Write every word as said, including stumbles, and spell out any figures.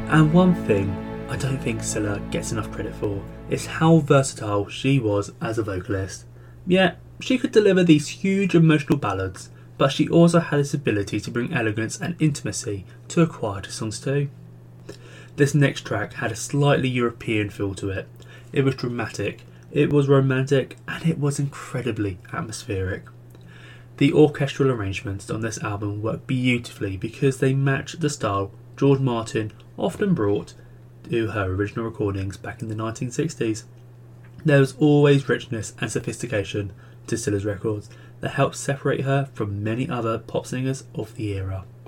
And one thing I don't think Cilla gets enough credit for is how versatile she was as a vocalist. Yeah, she could deliver these huge emotional ballads, but she also had this ability to bring elegance and intimacy to her quieter songs too. This next track had a slightly European feel to it. It was dramatic, it was romantic, and it was incredibly atmospheric. The orchestral arrangements on this album work beautifully because they match the style George Martin often brought to her original recordings back in the nineteen sixties. There was always richness and sophistication to Cilla's records that helped separate her from many other pop singers of the era.